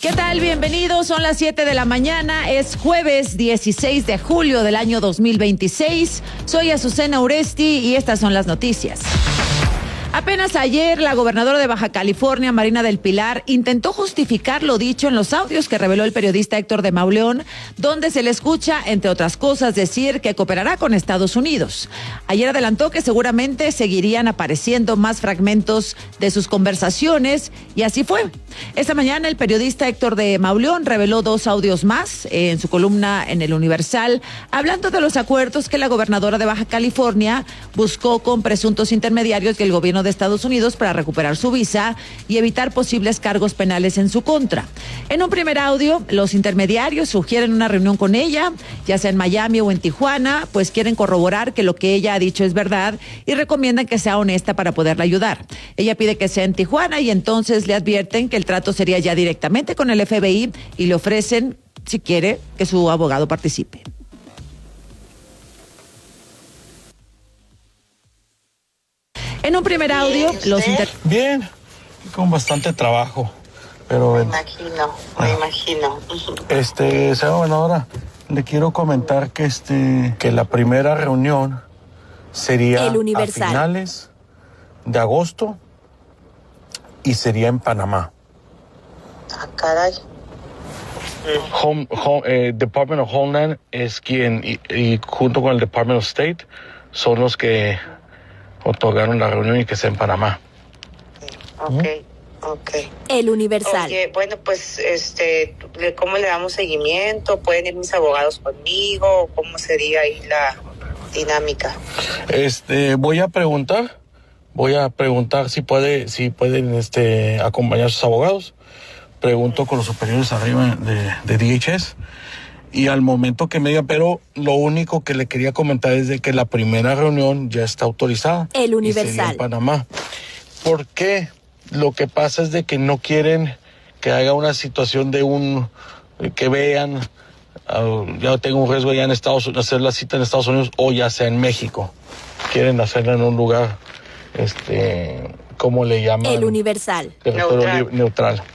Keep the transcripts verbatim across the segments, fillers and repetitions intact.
¿Qué tal? Bienvenidos, son las siete de la mañana, es jueves dieciséis de julio del año dos mil veintiséis. Soy Azucena Uresti y estas son las noticias. Apenas ayer, la gobernadora de Baja California, Marina del Pilar, intentó justificar lo dicho en los audios que reveló el periodista Héctor de Mauleón, donde se le escucha, entre otras cosas, decir que cooperará con Estados Unidos. Ayer adelantó que seguramente seguirían apareciendo más fragmentos de sus conversaciones, y así fue. Esta mañana, el periodista Héctor de Mauleón reveló dos audios más en su columna en El Universal, hablando de los acuerdos que la gobernadora de Baja California buscó con presuntos intermediarios del gobierno de Estados Unidos para recuperar su visa y evitar posibles cargos penales en su contra. En un primer audio, los intermediarios sugieren una reunión con ella, ya sea en Miami o en Tijuana, pues quieren corroborar que lo que ella ha dicho es verdad y recomiendan que sea honesta para poderla ayudar. Ella pide que sea en Tijuana y entonces le advierten que el trato sería ya directamente con el F B I y le ofrecen, si quiere, que su abogado participe. En un primer audio, Bien, los inter... Bien, con bastante trabajo, pero... Me imagino, me ah, imagino. Este, señora gobernadora, le quiero comentar que este, que la primera reunión sería a finales de agosto y sería en Panamá. Ah, caray. Home, home, eh, Department of Homeland es quien, y, y junto con el Department of State, son los que otorgaron la reunión y que sea en Panamá. Ok, ¿Mm? ok. El Universal. Oye, bueno, pues, este, ¿cómo le damos seguimiento? ¿Pueden ir mis abogados conmigo? ¿Cómo sería ahí la dinámica? Este, voy a preguntar, voy a preguntar si puede, si pueden, este, acompañar a sus abogados. Pregunto con los superiores arriba de, de D H S. Y al momento que me diga, pero lo único que le quería comentar es de que la primera reunión ya está autorizada. El Universal. Y sería en Panamá. ¿Por qué? Lo que pasa es de que no quieren que haya una situación de un, que vean, uh, ya tengo un riesgo ya en Estados Unidos, hacer la cita en Estados Unidos o ya sea en México. Quieren hacerla en un lugar, este, ¿cómo le llaman? El Universal. Territorio neutral. neutral.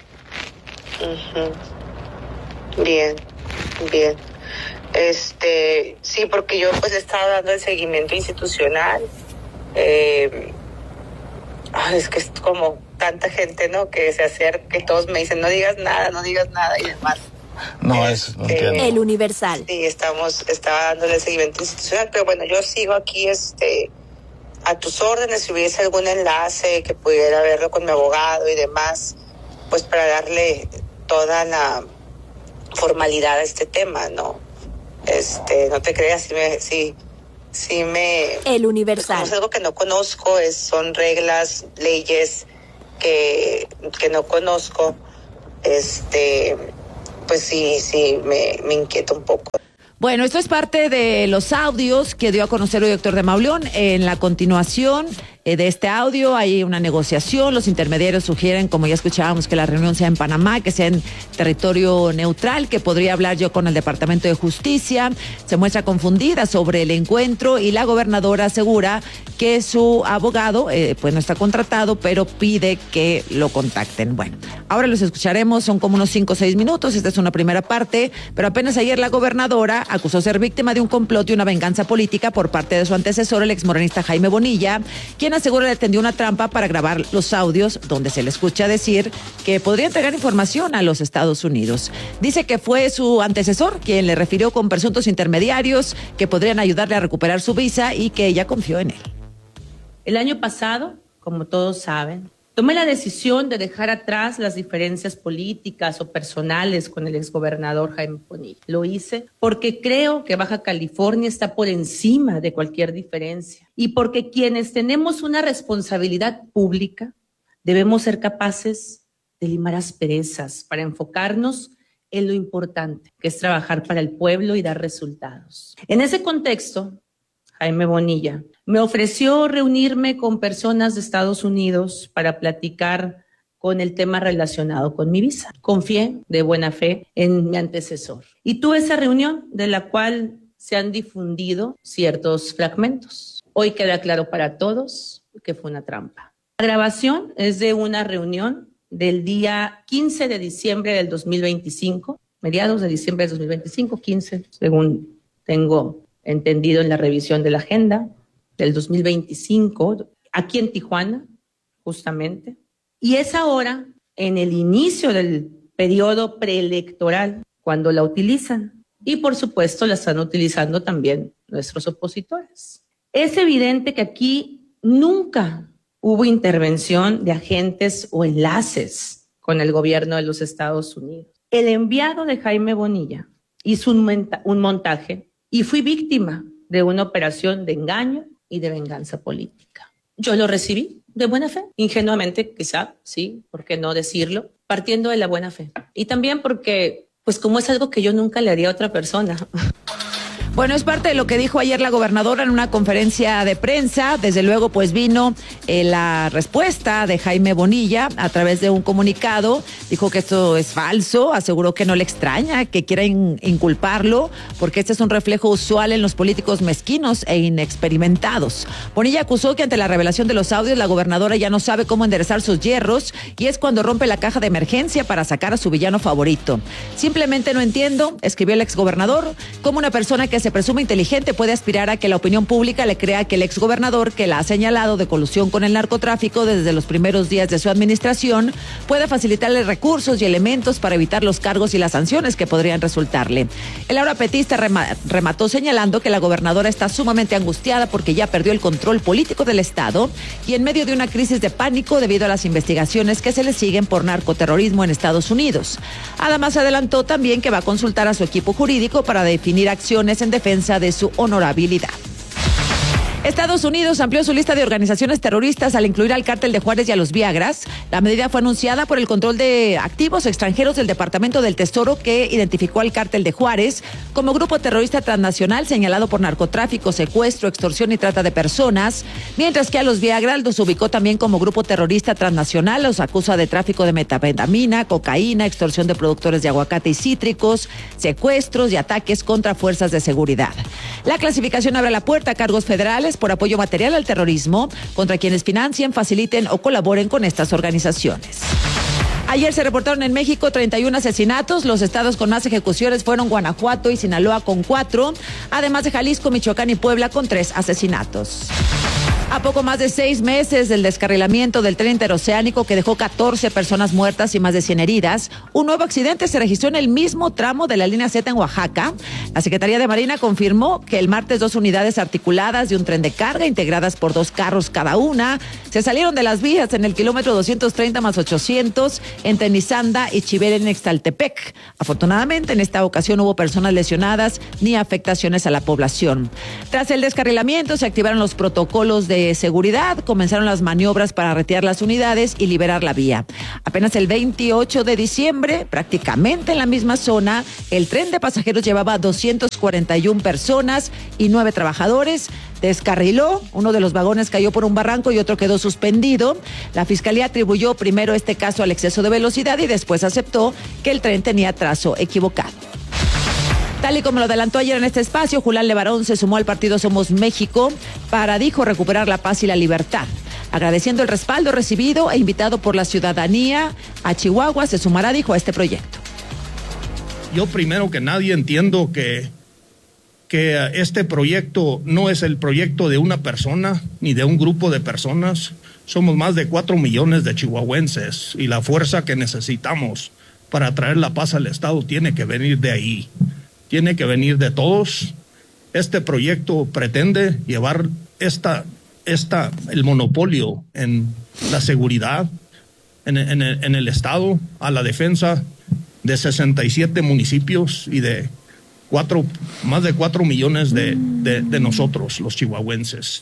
Uh-huh. Bien. Bien, este, sí, porque yo pues he estado dando el seguimiento institucional, eh, es que es como tanta gente, ¿no?, que se acerca y todos me dicen, no digas nada, no digas nada y demás. No, es, no entiendo. El Universal. Sí, estamos, estaba dándole el seguimiento institucional, pero bueno, yo sigo aquí, este, a tus órdenes, si hubiese algún enlace que pudiera verlo con mi abogado y demás, pues para darle toda la formalidad a este tema, ¿no? Este, no te creas, si me, si, si me... El Universal. Como es algo que no conozco, es, son reglas, leyes que, que no conozco, este, pues sí, sí, me, me inquieta un poco. Bueno, esto es parte de los audios que dio a conocer hoy Héctor de Mauleón. En la continuación eh, de este audio hay una negociación. Los intermediarios sugieren, como ya escuchábamos, que la reunión sea en Panamá, que sea en territorio neutral, que podría hablar yo con el Departamento de Justicia. Se muestra confundida sobre el encuentro y la gobernadora asegura que su abogado, eh, pues no está contratado, pero pide que lo contacten. Bueno, ahora los escucharemos, son como unos cinco o seis minutos. Esta es una primera parte, pero apenas ayer la gobernadora acusó ser víctima de un complot y una venganza política por parte de su antecesor, el exmorenista Jaime Bonilla, quien asegura le tendió una trampa para grabar los audios donde se le escucha decir que podría entregar información a los Estados Unidos. Dice que fue su antecesor quien le refirió con presuntos intermediarios que podrían ayudarle a recuperar su visa y que ella confió en él. El año pasado, como todos saben, tomé la decisión de dejar atrás las diferencias políticas o personales con el exgobernador Jaime Bonilla. Lo hice porque creo que Baja California está por encima de cualquier diferencia y porque quienes tenemos una responsabilidad pública debemos ser capaces de limar asperezas para enfocarnos en lo importante, que es trabajar para el pueblo y dar resultados. En ese contexto, Jaime Bonilla me ofreció reunirme con personas de Estados Unidos para platicar con el tema relacionado con mi visa. Confié de buena fe en mi antecesor. Y tuve esa reunión de la cual se han difundido ciertos fragmentos. Hoy queda claro para todos que fue una trampa. La grabación es de una reunión del día quince de diciembre del dos mil veinticinco, mediados de diciembre del dos mil veinticinco, quince, según tengo entendido en la revisión de la agenda del dos mil veinticinco, aquí en Tijuana, justamente. Y es ahora, en el inicio del periodo preelectoral, cuando la utilizan. Y por supuesto la están utilizando también nuestros opositores. Es evidente que aquí nunca hubo intervención de agentes o enlaces con el gobierno de los Estados Unidos. El enviado de Jaime Bonilla hizo un, monta- un montaje y fui víctima de una operación de engaño y de venganza política. Yo lo recibí de buena fe, ingenuamente quizá, sí, ¿por qué no decirlo? Partiendo de la buena fe. Y también porque, pues como es algo que yo nunca le haría a otra persona. Bueno, es parte de lo que dijo ayer la gobernadora en una conferencia de prensa. Desde luego, pues vino eh, la respuesta de Jaime Bonilla a través de un comunicado. Dijo que esto es falso, aseguró que no le extraña, que quiera in- inculparlo, porque este es un reflejo usual en los políticos mezquinos e inexperimentados. Bonilla acusó que ante la revelación de los audios, la gobernadora ya no sabe cómo enderezar sus hierros y es cuando rompe la caja de emergencia para sacar a su villano favorito. Simplemente no entiendo, escribió el exgobernador, cómo una persona que se presume inteligente puede aspirar a que la opinión pública le crea que el exgobernador, que la ha señalado de colusión con el narcotráfico desde los primeros días de su administración, puede facilitarle recursos y elementos para evitar los cargos y las sanciones que podrían resultarle. El ahora petista rema- remató señalando que la gobernadora está sumamente angustiada porque ya perdió el control político del Estado y en medio de una crisis de pánico debido a las investigaciones que se le siguen por narcoterrorismo en Estados Unidos. Además, adelantó también que va a consultar a su equipo jurídico para definir acciones en defensa de su honorabilidad. Estados Unidos amplió su lista de organizaciones terroristas al incluir al Cártel de Juárez y a los Viagras. La medida fue anunciada por el control de activos extranjeros del Departamento del Tesoro, que identificó al Cártel de Juárez como grupo terrorista transnacional señalado por narcotráfico, secuestro, extorsión y trata de personas, mientras que a los Viagras los ubicó también como grupo terrorista transnacional. Los acusa de tráfico de metanfetamina, cocaína, extorsión de productores de aguacate y cítricos, secuestros y ataques contra fuerzas de seguridad. La clasificación abre la puerta a cargos federales por apoyo material al terrorismo contra quienes financien, faciliten o colaboren con estas organizaciones. Ayer se reportaron en México treinta y uno asesinatos. Los estados con más ejecuciones fueron Guanajuato y Sinaloa con cuatro, además de Jalisco, Michoacán y Puebla con tres asesinatos. A poco más de seis meses del descarrilamiento del tren interoceánico que dejó catorce personas muertas y más de cien heridas, un nuevo accidente se registró en el mismo tramo de la línea Z en Oaxaca. La Secretaría de Marina confirmó que el martes dos unidades articuladas de un tren de carga integradas por dos carros cada una se salieron de las vías en el kilómetro doscientos treinta más ochocientos entre Nizanda y Chiver en Ixtaltepec. Afortunadamente, en esta ocasión no hubo personas lesionadas ni afectaciones a la población. Tras el descarrilamiento se activaron los protocolos de De seguridad, comenzaron las maniobras para retirar las unidades y liberar la vía. Apenas el veintiocho de diciembre, prácticamente en la misma zona, el tren de pasajeros llevaba doscientas cuarenta y una personas y nueve trabajadores. Descarriló, uno de los vagones cayó por un barranco y otro quedó suspendido. La fiscalía atribuyó primero este caso al exceso de velocidad y después aceptó que el tren tenía trazo equivocado. Tal y como lo adelantó ayer en este espacio, Julián Levarón se sumó al partido Somos México para, dijo, recuperar la paz y la libertad. Agradeciendo el respaldo recibido e invitado por la ciudadanía a Chihuahua, se sumará, dijo, a este proyecto. Yo primero que nadie entiendo que, que este proyecto no es el proyecto de una persona ni de un grupo de personas. Somos más de cuatro millones de chihuahuenses y la fuerza que necesitamos para traer la paz al Estado tiene que venir de ahí. Tiene que venir de todos. Este proyecto pretende llevar esta, esta, el monopolio en la seguridad en, en, el, en el Estado a la defensa de sesenta y siete municipios y de cuatro, más de cuatro millones de, de, de nosotros, los chihuahuenses.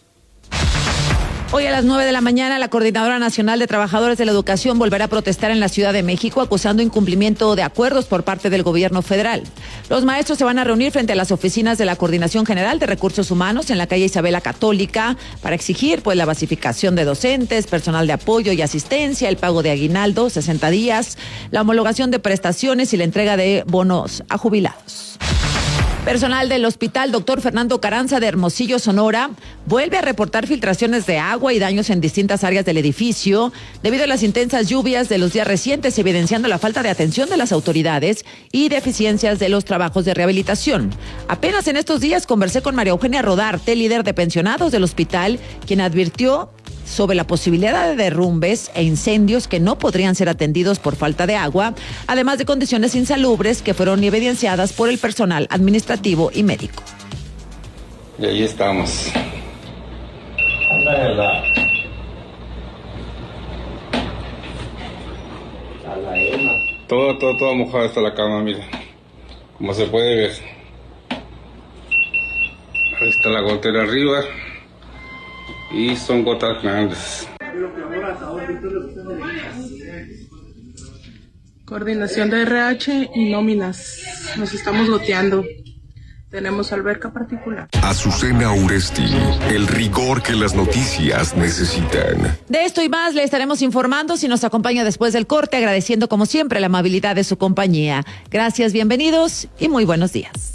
Hoy a las nueve de la mañana, la Coordinadora Nacional de Trabajadores de la Educación volverá a protestar en la Ciudad de México acusando incumplimiento de acuerdos por parte del gobierno federal. Los maestros se van a reunir frente a las oficinas de la Coordinación General de Recursos Humanos en la calle Isabela Católica para exigir pues la basificación de docentes, personal de apoyo y asistencia, el pago de aguinaldo, sesenta días, la homologación de prestaciones y la entrega de bonos a jubilados. Personal del Hospital Doctor Fernando Carranza de Hermosillo, Sonora, vuelve a reportar filtraciones de agua y daños en distintas áreas del edificio debido a las intensas lluvias de los días recientes, evidenciando la falta de atención de las autoridades y deficiencias de los trabajos de rehabilitación. Apenas en estos días conversé con María Eugenia Rodarte, líder de pensionados del hospital, quien advirtió sobre la posibilidad de derrumbes e incendios que no podrían ser atendidos por falta de agua, además de condiciones insalubres que fueron evidenciadas por el personal administrativo y médico. Y ahí estamos. Todo, todo, todo mojado hasta la cama, mira. Como se puede ver. Ahí está la gotera arriba. Y son gotas grandes. Coordinación de R H y nóminas. Nos estamos goteando. Tenemos alberca particular. Azucena Uresti, el rigor que las noticias necesitan. De esto y más le estaremos informando si nos acompaña después del corte, agradeciendo como siempre la amabilidad de su compañía. Gracias, bienvenidos y muy buenos días.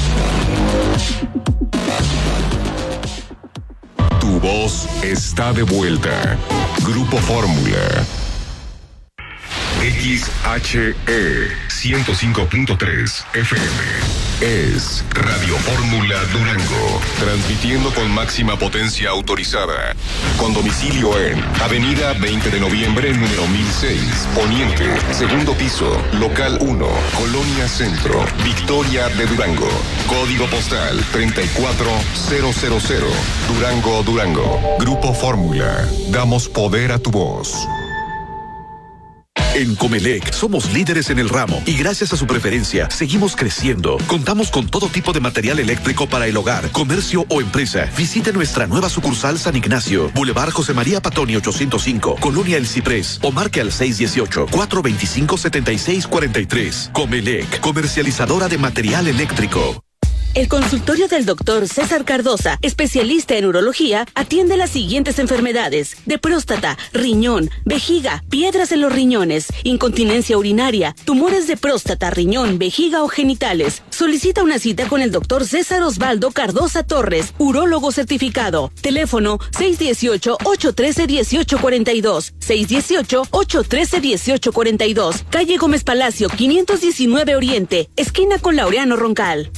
Tu voz está de vuelta. Grupo Fórmula. X H E ciento cinco punto tres F M. Es Radio Fórmula Durango, transmitiendo con máxima potencia autorizada. Con domicilio en Avenida veinte de noviembre, número mil seis, Poniente, segundo piso, local uno, Colonia Centro, Victoria de Durango. Código postal treinta y cuatro mil, Durango, Durango. Grupo Fórmula, damos poder a tu voz. En Comelec somos líderes en el ramo y gracias a su preferencia seguimos creciendo. Contamos con todo tipo de material eléctrico para el hogar, comercio o empresa. Visite nuestra nueva sucursal San Ignacio, Boulevard José María Patoni ochocientos cinco, Colonia El Ciprés, o marque al seis uno ocho, cuatro dos cinco, siete seis cuatro tres. Comelec, comercializadora de material eléctrico. El consultorio del doctor César Cardosa, especialista en urología, atiende las siguientes enfermedades: de próstata, riñón, vejiga, piedras en los riñones, incontinencia urinaria, tumores de próstata, riñón, vejiga o genitales. Solicita una cita con el doctor César Osvaldo Cardosa Torres, urólogo certificado. Teléfono seis uno ocho, ocho uno tres, uno ocho cuatro dos, seis uno ocho, ocho uno tres, uno ocho cuatro dos. Calle Gómez Palacio, quinientos diecinueve Oriente, esquina con Laureano Roncal.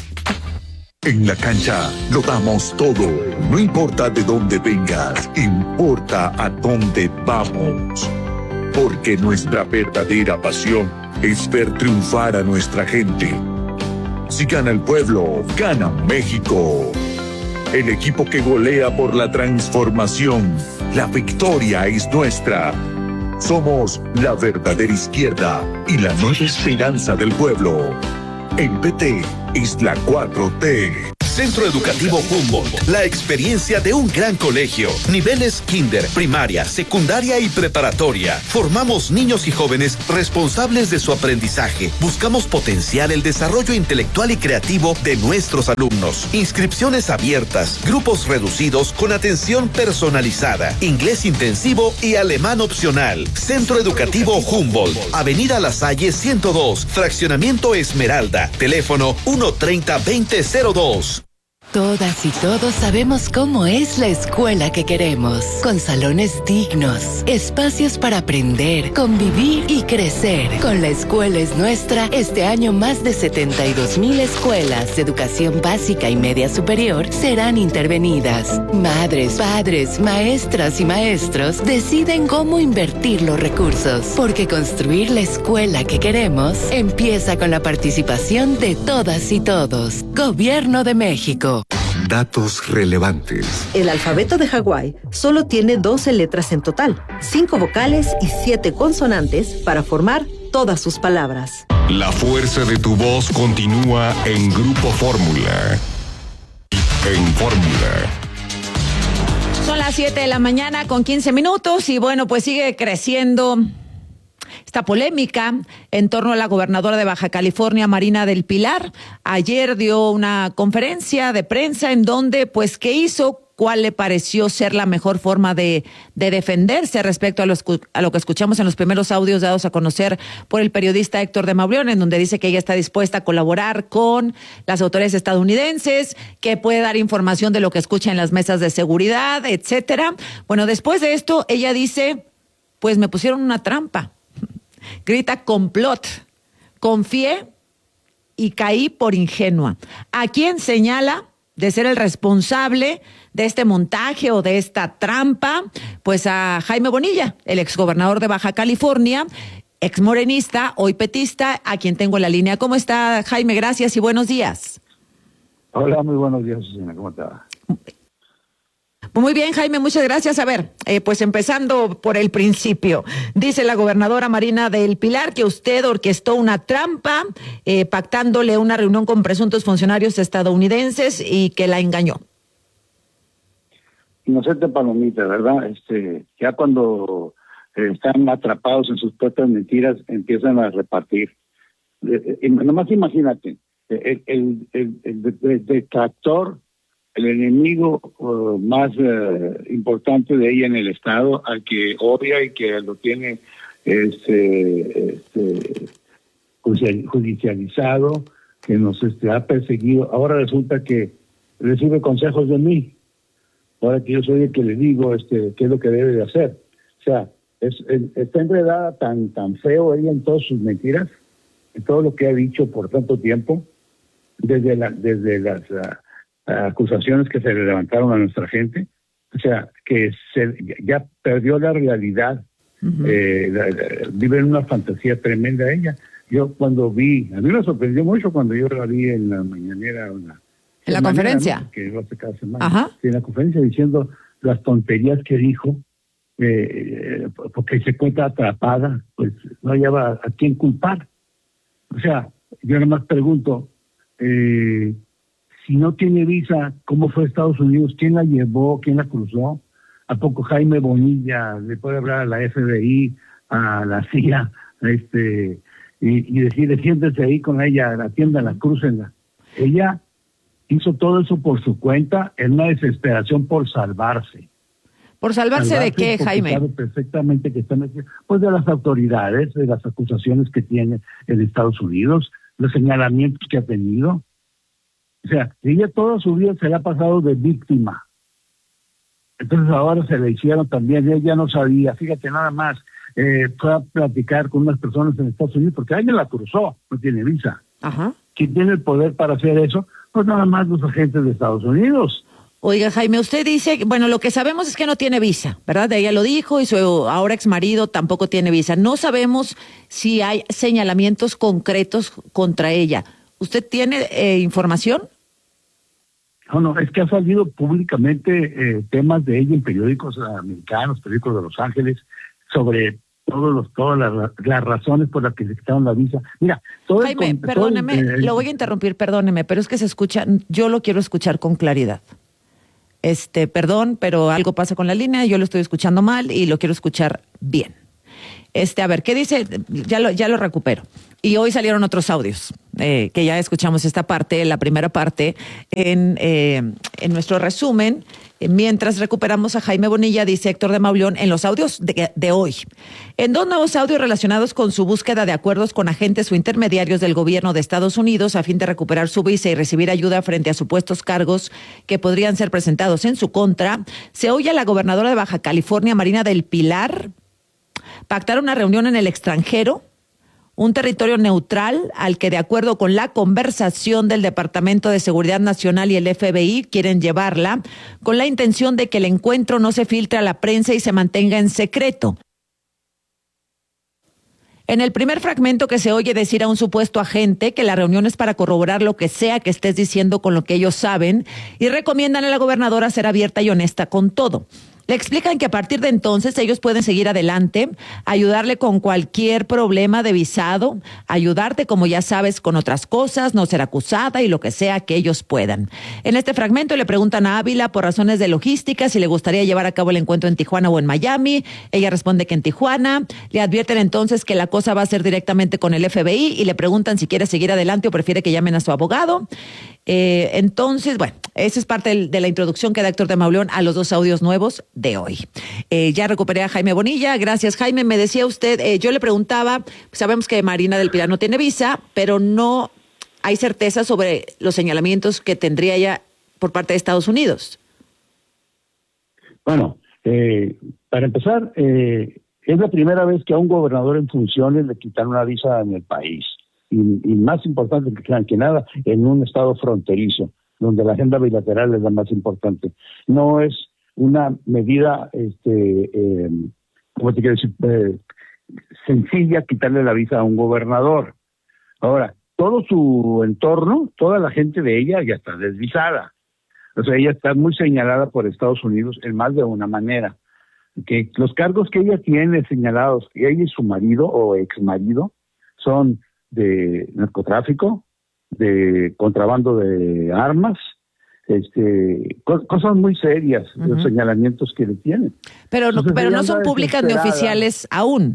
En la cancha lo damos todo, no importa de dónde vengas, importa a dónde vamos. Porque nuestra verdadera pasión es ver triunfar a nuestra gente. Si gana el pueblo, gana México. El equipo que golea por la transformación, la victoria es nuestra. Somos la verdadera izquierda y la nueva esperanza del pueblo. En P T es la cuatro T. Centro Educativo Humboldt, la experiencia de un gran colegio. Niveles kinder, primaria, secundaria y preparatoria. Formamos niños y jóvenes responsables de su aprendizaje. Buscamos potenciar el desarrollo intelectual y creativo de nuestros alumnos. Inscripciones abiertas, grupos reducidos con atención personalizada, inglés intensivo y alemán opcional. Centro Educativo Humboldt, Avenida La Salle ciento dos, Fraccionamiento Esmeralda. Teléfono uno treinta, veinte cero dos. Todas y todos sabemos cómo es la escuela que queremos, con salones dignos, espacios para aprender, convivir y crecer. Con La Escuela es Nuestra, este año más de setenta y dos mil escuelas de educación básica y media superior serán intervenidas. Madres, padres, maestras y maestros deciden cómo invertir los recursos, porque construir la escuela que queremos empieza con la participación de todas y todos. Gobierno de México. Datos relevantes. El alfabeto de Hawái solo tiene doce letras en total, cinco vocales y siete consonantes para formar todas sus palabras. La fuerza de tu voz continúa en Grupo Fórmula. En Fórmula. Son las siete de la mañana con quince minutos y bueno, pues sigue creciendo esta polémica en torno a la gobernadora de Baja California, Marina del Pilar. Ayer dio una conferencia de prensa en donde, pues, ¿qué hizo cuál le pareció ser la mejor forma de, de defenderse respecto a lo, a lo que escuchamos en los primeros audios dados a conocer por el periodista Héctor de Mauleón, en donde dice que ella está dispuesta a colaborar con las autoridades estadounidenses, que puede dar información de lo que escucha en las mesas de seguridad, etcétera. Bueno, después de esto, ella dice, pues me pusieron una trampa. Grita complot. Confié y caí por ingenua. ¿A quién señala de ser el responsable de este montaje o de esta trampa? Pues a Jaime Bonilla, el exgobernador de Baja California, exmorenista, hoy petista, a quien tengo en la línea. ¿Cómo está, Jaime? Gracias y buenos días. Hola, muy buenos días, Susana. ¿Cómo está? Muy bien, Jaime, muchas gracias. A ver, eh, pues empezando por el principio. Dice la gobernadora Marina del Pilar que usted orquestó una trampa eh, pactándole una reunión con presuntos funcionarios estadounidenses y que la engañó. Inocente palomita, ¿verdad? Este, ya cuando eh, están atrapados en sus propias mentiras, empiezan a repartir. Eh, eh, nomás imagínate, el, el, el, el detractor, el enemigo uh, más uh, importante de ella en el estado, al que odia y que lo tiene este, este judicializado, que nos este, ha perseguido, ahora resulta que recibe consejos de mí, ahora que yo soy el que le digo este qué es lo que debe de hacer. O sea, es, es, está enredada tan, tan feo ella en todas sus mentiras, en todo lo que ha dicho por tanto tiempo, desde, la, desde las... Uh, acusaciones que se le levantaron a nuestra gente, o sea, que se, ya perdió la realidad, uh-huh. eh, la, la, vive en una fantasía tremenda ella. Yo cuando vi, a mí me sorprendió mucho cuando yo la vi en la mañanera, una, en la conferencia, ¿no? Que lo hace cada semana, Ajá. Sí, en la conferencia diciendo las tonterías que dijo, eh, porque se cuenta atrapada, pues no hallaba a quién culpar. O sea, yo nada más pregunto, eh, si no tiene visa, ¿cómo fue a Estados Unidos? ¿Quién la llevó? ¿Quién la cruzó? ¿A poco Jaime Bonilla le puede hablar a la F B I, a la C I A, a este, y, y decirle, siéntese ahí con ella, atiéndala, crúcenla? Ella hizo todo eso por su cuenta, en una desesperación por salvarse. ¿Por salvarse, salvarse de qué, Jaime? Sabe perfectamente que están aquí, pues de las autoridades, de las acusaciones que tiene en Estados Unidos, los señalamientos que ha tenido. O sea, ella toda su vida se le ha pasado de víctima. Entonces ahora se le hicieron también, ella no sabía, fíjate nada más, eh, fue a platicar con unas personas en Estados Unidos, porque alguien la cruzó, no tiene visa. Ajá. ¿Quién tiene el poder para hacer eso? Pues nada más los agentes de Estados Unidos. Oiga, Jaime, usted dice, bueno, lo que sabemos es que no tiene visa, ¿verdad? Ella lo dijo y su ahora exmarido tampoco tiene visa. No sabemos si hay señalamientos concretos contra ella. ¿Usted tiene eh, información? No, no, es que ha salido públicamente eh, temas de ella en periódicos americanos, periódicos de Los Ángeles, sobre todos los, todas las, las razones por las que le quitaron la visa. Mira, todo Jaime, el, perdóneme, todo el, lo voy a interrumpir, perdóneme, pero es que se escucha, yo lo quiero escuchar con claridad. Este, perdón, pero algo pasa con la línea, yo lo estoy escuchando mal y lo quiero escuchar bien. Este, a ver, ¿qué dice? Ya lo, ya lo recupero. Y hoy salieron otros audios, eh, que ya escuchamos esta parte, la primera parte, en, eh, en nuestro resumen. Eh, mientras recuperamos a Jaime Bonilla, dice Héctor de Mauleón, en los audios de, de hoy. En dos nuevos audios relacionados con su búsqueda de acuerdos con agentes o intermediarios del gobierno de Estados Unidos a fin de recuperar su visa y recibir ayuda frente a supuestos cargos que podrían ser presentados en su contra, se oye a la gobernadora de Baja California, Marina del Pilar, pactar una reunión en el extranjero, un territorio neutral al que, de acuerdo con la conversación del Departamento de Seguridad Nacional y el F B I, quieren llevarla con la intención de que el encuentro no se filtre a la prensa y se mantenga en secreto. En el primer fragmento que se oye decir a un supuesto agente que la reunión es para corroborar lo que sea que estés diciendo con lo que ellos saben y recomiendan a la gobernadora ser abierta y honesta con todo. Le explican que a partir de entonces ellos pueden seguir adelante, ayudarle con cualquier problema de visado, ayudarte, como ya sabes, con otras cosas, no ser acusada y lo que sea que ellos puedan. En este fragmento le preguntan a Ávila por razones de logística si le gustaría llevar a cabo el encuentro en Tijuana o en Miami. Ella responde que en Tijuana. Le advierten entonces que la cosa va a ser directamente con el F B I y le preguntan si quiere seguir adelante o prefiere que llamen a su abogado. Eh, entonces, bueno, esa es parte del, de la introducción que da Héctor de Mauleón a los dos audios nuevos de hoy. Eh, ya recuperé a Jaime Bonilla. Gracias, Jaime. Me decía usted, eh, yo le preguntaba, sabemos que Marina del Pilar no tiene visa, pero no hay certeza sobre los señalamientos que tendría ella por parte de Estados Unidos. Bueno, eh, para empezar, eh, es la primera vez que a un gobernador en funciones le quitan una visa en el país. Y, y más importante que, que nada, en un estado fronterizo, donde la agenda bilateral es la más importante. No es una medida, este, eh, ¿cómo te quiero decir? Eh, sencilla quitarle la visa a un gobernador. Ahora, todo su entorno, toda la gente de ella ya está desvisada. O sea, ella está muy señalada por Estados Unidos en más de una manera. Que los cargos que ella tiene señalados, ella y su marido o exmarido, son de narcotráfico, de contrabando de armas, este, co cosas muy serias, uh-huh. Los señalamientos que le tienen. Pero no, pero no son públicas ni oficiales aún.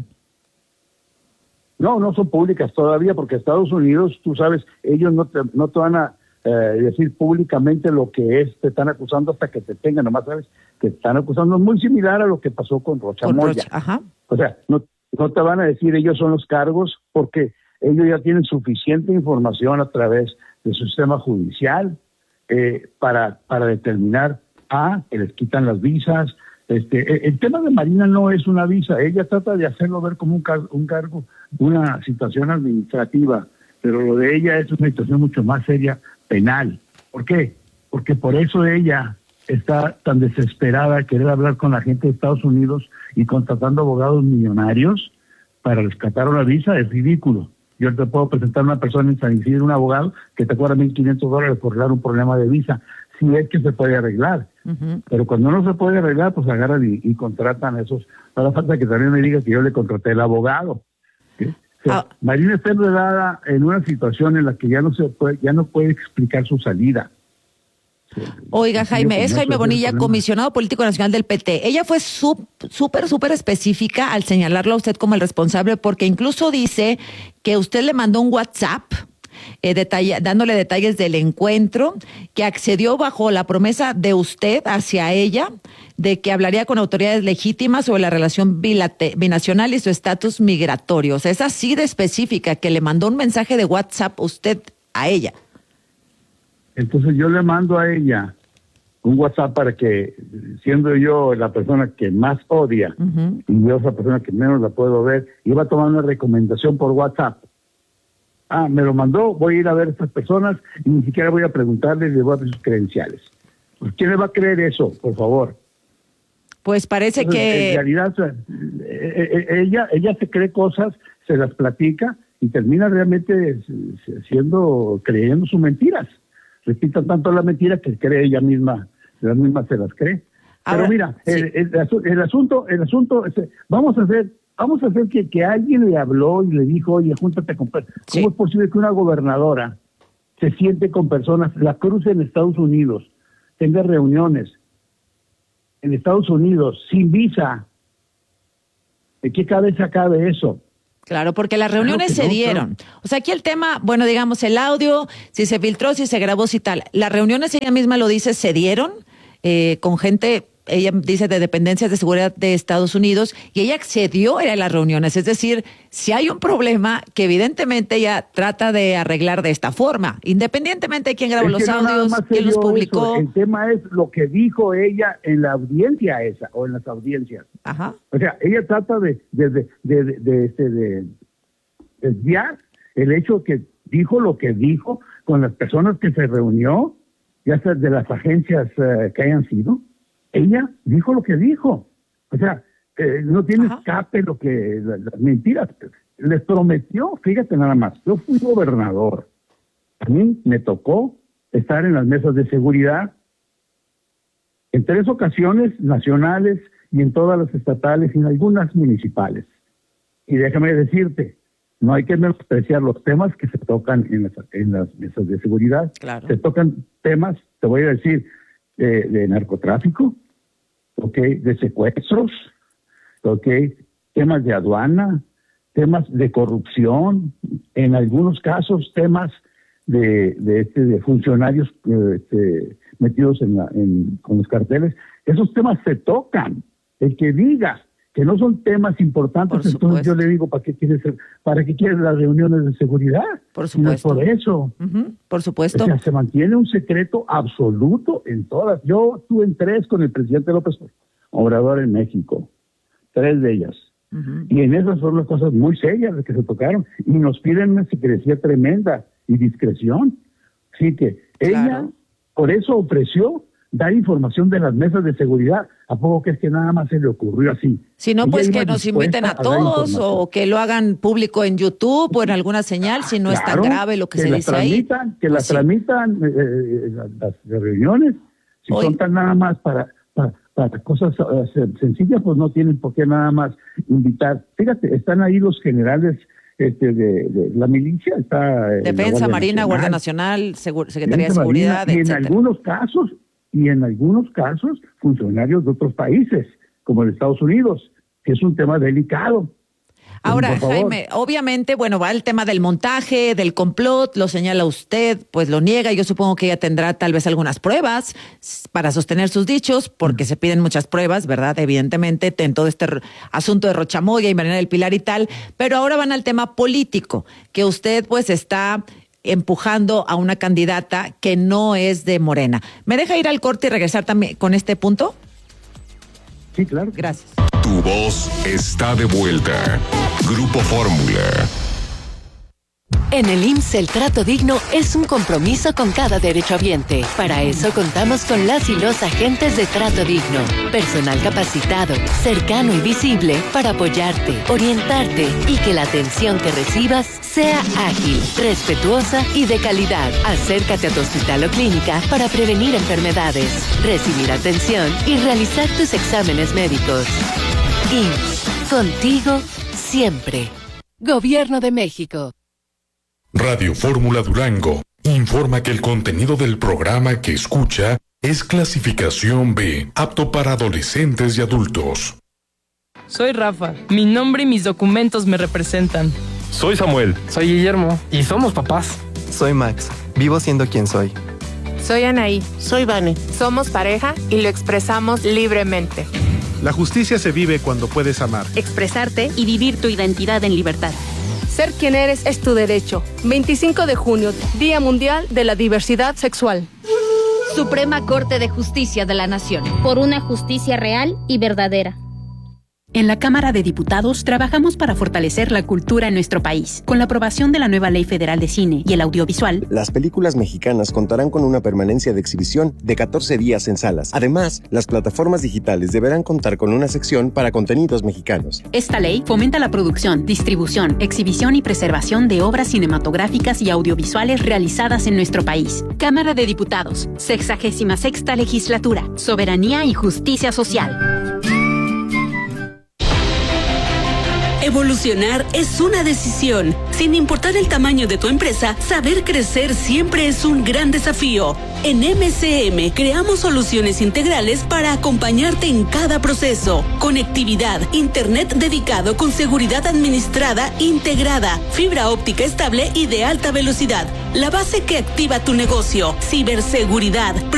No, no son públicas todavía, porque Estados Unidos, tú sabes, ellos no te, no te van a eh, decir públicamente lo que es, te están acusando hasta que te tengan, nomás sabes que te están acusando, muy similar a lo que pasó con Rocha Moya. Rocha, ajá. O sea, no, no te van a decir ellos son los cargos, porque ellos ya tienen suficiente información a través del sistema judicial eh, para, para determinar, ah, que les quitan las visas. Este, el tema de Marina no es una visa, ella trata de hacerlo ver como un, car un cargo, una situación administrativa, pero lo de ella es una situación mucho más seria, penal. ¿Por qué? Porque por eso ella está tan desesperada de querer hablar con la gente de Estados Unidos y contratando abogados millonarios para rescatar una visa. Es ridículo. Yo te puedo presentar a una persona en San Isidro, un abogado, que te cobra mil quinientos dólares por arreglar un problema de visa, si es que se puede arreglar. Uh-huh. Pero cuando no se puede arreglar, pues agarran y, y contratan a esos. Para falta que también me diga que yo le contraté el abogado. ¿Sí? O sea, ah. Marina está enredada en una situación en la que ya no se puede, ya no puede explicar su salida. Oiga, Jaime, es Jaime Bonilla, comisionado político nacional del P T. Ella fue súper, súper específica al señalarlo a usted como el responsable, porque incluso dice que usted le mandó un WhatsApp eh, detalla, dándole detalles del encuentro, que accedió bajo la promesa de usted hacia ella de que hablaría con autoridades legítimas sobre la relación binacional y su estatus migratorio. O sea, es así de específica, que le mandó un mensaje de WhatsApp usted a ella. Entonces yo le mando a ella un WhatsApp para que, siendo yo la persona que más odia, uh-huh. y yo la persona que menos la puedo ver, iba a tomar una recomendación por WhatsApp. Ah, me lo mandó, voy a ir a ver a estas personas y ni siquiera voy a preguntarles, les voy a dar sus credenciales. Pues, ¿quién le va a creer eso, por favor? Pues parece Entonces, que... En realidad, o sea, ella, ella se cree cosas, se las platica y termina realmente siendo, creyendo sus mentiras. Repita tanto la mentira que cree ella misma, ella misma se las cree. Ahora, pero mira, sí. el, el, el asunto, el asunto, es, vamos a hacer, vamos a hacer que, que alguien le habló y le dijo, oye, júntate con personas. Sí. ¿Cómo es posible que una gobernadora se siente con personas, la cruce en Estados Unidos, tenga reuniones en Estados Unidos sin visa? ¿De qué cabeza cabe eso? Claro, porque las reuniones claro se no, dieron. Claro. O sea, aquí el tema, bueno, digamos, el audio, si se filtró, si se grabó, si tal. Las reuniones, ella misma lo dice, se dieron eh, con gente, ella dice, de dependencias de seguridad de Estados Unidos, y ella accedió a las reuniones. Es decir, si hay un problema que evidentemente ella trata de arreglar de esta forma, independientemente de quién grabó los audios, no quién los publicó. Eso. El tema es lo que dijo ella en la audiencia esa, o en las audiencias. Ajá. O sea, ella trata de, de, de, de, de, de, de, de desviar el hecho que dijo lo que dijo con las personas que se reunió, ya sea de las agencias uh, que hayan sido. Ella dijo lo que dijo. O sea, eh, no tiene Ajá. escape lo que las, las mentiras. Les prometió, fíjate nada más, yo fui gobernador. A mí me tocó estar en las mesas de seguridad en tres ocasiones nacionales y en todas las estatales y en algunas municipales. Y déjame decirte, no hay que menospreciar los temas que se tocan en las, en las mesas de seguridad. Claro. Se tocan temas, te voy a decir, de, de narcotráfico, okay, de secuestros, okay, temas de aduana, temas de corrupción, en algunos casos temas de, de, este, de funcionarios este, metidos en, la, en con los carteles. Esos temas se tocan. El que diga que no son temas importantes, entonces yo le digo, ¿para qué quieres para qué quieres las reuniones de seguridad? Por supuesto. No es por eso. Uh-huh. Por supuesto. O sea, se mantiene un secreto absoluto en todas. Yo estuve en tres con el presidente López Obrador en México, tres de ellas. Uh-huh. Y en esas son las cosas muy serias las que se tocaron. Y nos piden una secrecía tremenda y discreción. Así que ella, claro, por eso ofreció dar información de las mesas de seguridad. ¿A poco que es que nada más se le ocurrió así? Si no, pues que nos inviten a, a todos o que lo hagan público en YouTube o en alguna señal, si no, claro, es tan grave lo que, que se dice ahí. Que las tramitan eh, las, las reuniones, si Hoy. son tan nada más para, para, para cosas uh, sencillas, pues no tienen por qué nada más invitar. Fíjate, están ahí los generales Este, de, de la milicia, está Defensa, Marina, Nacional, Guardia Nacional, Segur- Secretaría de Seguridad, Marina, y etcétera. en algunos casos, y en algunos casos, funcionarios de otros países, como de Estados Unidos, que es un tema delicado. Ahora, Jaime, obviamente, bueno, va el tema del montaje, del complot, lo señala usted, pues lo niega. Yo supongo que ella tendrá tal vez algunas pruebas para sostener sus dichos, porque se piden muchas pruebas, ¿verdad? Evidentemente, en todo este asunto de Rochamoya y Marina del Pilar y tal. Pero ahora van al tema político, que usted pues está empujando a una candidata que no es de Morena. ¿Me deja ir al corte y regresar también con este punto? Sí, claro. Gracias. Tu voz está de vuelta. Grupo Fórmula. En el I M S S el trato digno es un compromiso con cada derechohabiente. Para eso contamos con las y los agentes de trato digno. Personal capacitado, cercano y visible para apoyarte, orientarte y que la atención que recibas sea ágil, respetuosa y de calidad. Acércate a tu hospital o clínica para prevenir enfermedades, recibir atención y realizar tus exámenes médicos. I M S S, contigo siempre. Gobierno de México. Radio Fórmula Durango informa que el contenido del programa que escucha es clasificación B, apto para adolescentes y adultos. Soy Rafa, mi nombre y mis documentos me representan. Soy Samuel. Soy Guillermo y somos papás. Soy Max, vivo siendo quien soy. Soy Anaí. Soy Vane. Somos pareja y lo expresamos libremente. La justicia se vive cuando puedes amar, expresarte y vivir tu identidad en libertad. Ser quien eres es tu derecho. veinticinco de junio, Día Mundial de la Diversidad Sexual. Suprema Corte de Justicia de la Nación. Por una justicia real y verdadera. En la Cámara de Diputados trabajamos para fortalecer la cultura en nuestro país. Con la aprobación de la nueva Ley Federal de Cine y el Audiovisual, las películas mexicanas contarán con una permanencia de exhibición de catorce días en salas. Además, las plataformas digitales deberán contar con una sección para contenidos mexicanos. Esta ley fomenta la producción, distribución, exhibición y preservación de obras cinematográficas y audiovisuales realizadas en nuestro país. Cámara de Diputados, sexagésima sexta legislatura, soberanía y justicia social. Evolucionar es una decisión. Sin importar el tamaño de tu empresa, saber crecer siempre es un gran desafío. En M C M creamos soluciones integrales para acompañarte en cada proceso. Conectividad, internet dedicado con seguridad administrada integrada, fibra óptica estable y de alta velocidad. La base que activa tu negocio, ciberseguridad,